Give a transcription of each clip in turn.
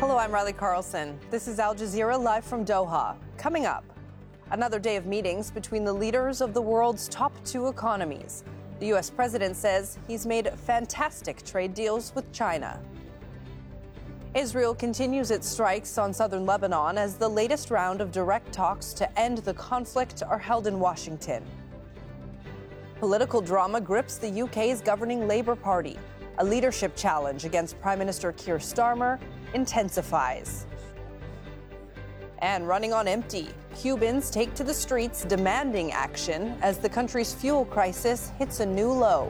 Hello, I'm Riley Carlson. This is Al Jazeera live from Doha. Coming up, another day of meetings between the leaders of the world's top two economies. The U.S. president says he's made fantastic trade deals with China. Israel continues its strikes on southern Lebanon as the latest round of direct talks to end the conflict are held in Washington. Political drama grips the UK's governing Labour Party. A leadership challenge against Prime Minister Keir Starmer intensifies. And running on empty, Cubans take to the streets demanding action as the country's fuel crisis hits a new low.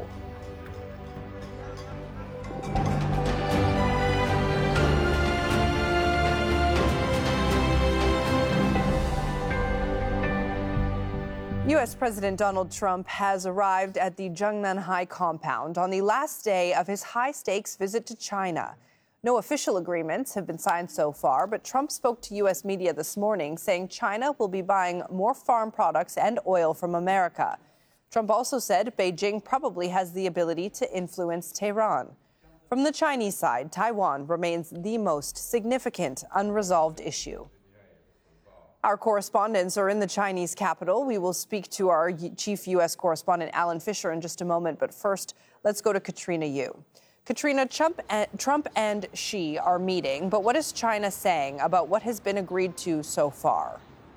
U.S. President Donald Trump has arrived at the Zhongnanhai compound on the last day of his high-stakes visit to China. No official agreements have been signed so far, but Trump spoke to U.S. media this morning saying China will be buying more farm products and oil from America. Trump also said Beijing probably has the ability to influence Tehran. From the Chinese side, Taiwan remains the most significant unresolved issue. Our correspondents are in the Chinese capital. We will speak to our chief U.S. correspondent, Alan Fisher, in just a moment. But first, let's go to Katrina Yu. Katrina, Trump and Xi are meeting, but what is China saying about what has been agreed to so far?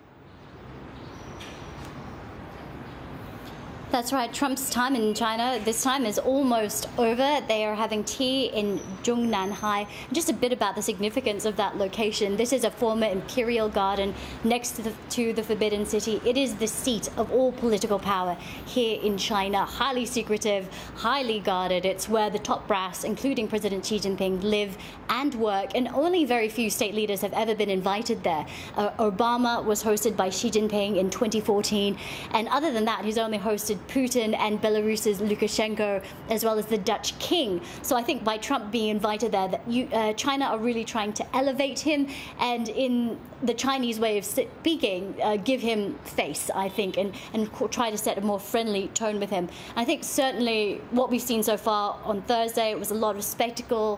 That's right. Trump's time in China this time is almost over. They are having tea in Zhongnanhai. Just a bit about the significance of that location. This is a former imperial garden next to the Forbidden City. It is the seat of all political power here in China. Highly secretive, highly guarded. It's where the top brass, including President Xi Jinping, live and work. And only very few state leaders have ever been invited there. Obama was hosted by Xi Jinping in 2014. And other than that, he's only hosted Putin and Belarus's Lukashenko, as well as the Dutch king. So I think by Trump being invited there, that China are really trying to elevate him and, in the Chinese way of speaking, give him face, I think, and try to set a more friendly tone with him. I think certainly what we've seen so far on Thursday, it was a lot of spectacle,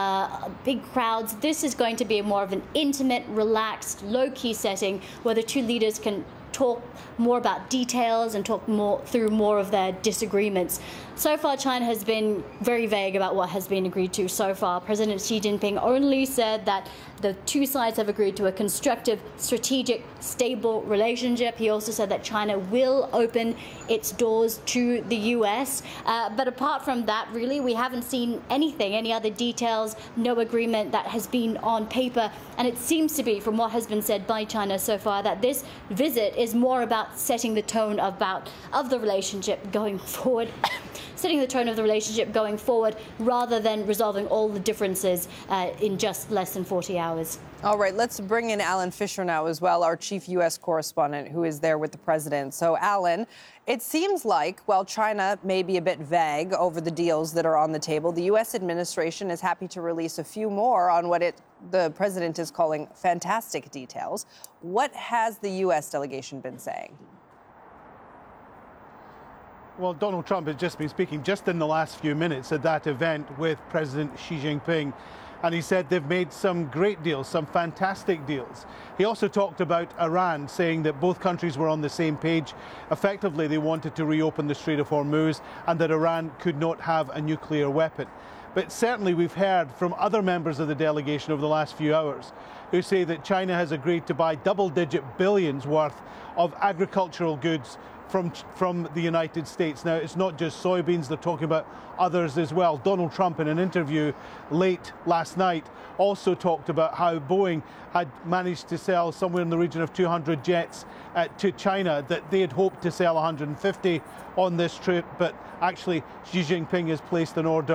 big crowds. This is going to be more of an intimate, relaxed, low-key setting where the two leaders can talk more about details and talk through more of their disagreements. So far, China has been very vague about what has been agreed to so far. President Xi Jinping only said that the two sides have agreed to a constructive, strategic, stable relationship. He also said that China will open its doors to the U.S. But apart from that, really, we haven't seen anything, any other details, no agreement that has been on paper. And it seems to be, from what has been said by China so far, that this visit is more about setting the tone of the relationship going forward. Setting the tone of the relationship going forward rather than resolving all the differences in just less than 40 hours. All right, let's bring in Alan Fisher now as well, our chief U.S. correspondent who is there with the president. So, Alan, it seems like, while China may be a bit vague over the deals that are on the table, the U.S. administration is happy to release a few more on what the president is calling fantastic details. What has the U.S. delegation been saying? Well, Donald Trump has just been speaking just in the last few minutes at that event with President Xi Jinping. And he said they've made some great deals, some fantastic deals. He also talked about Iran, saying that both countries were on the same page. Effectively, they wanted to reopen the Strait of Hormuz and that Iran could not have a nuclear weapon. But certainly we've heard from other members of the delegation over the last few hours who say that China has agreed to buy double-digit billions worth of agricultural goods from the United States. Now, it's not just soybeans, they're talking about others as well. Donald Trump, in an interview late last night, also talked about how Boeing had managed to sell somewhere in the region of 200 jets to China, that they had hoped to sell 150 on this trip, but actually Xi Jinping has placed an order